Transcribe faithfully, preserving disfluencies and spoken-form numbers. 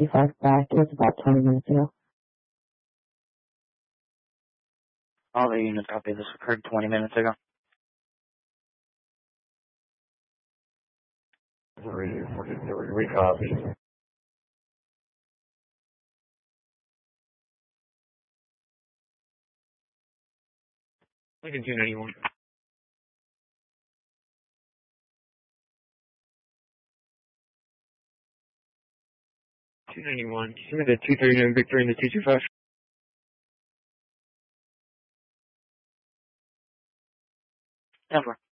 fifty-five back. It was about twenty minutes ago. All the units copy. This occurred twenty minutes ago. We copy. Lincoln two ninety-one. two ninety-one. Give me the two thirty-nine Victor and the two twenty-five. Denver.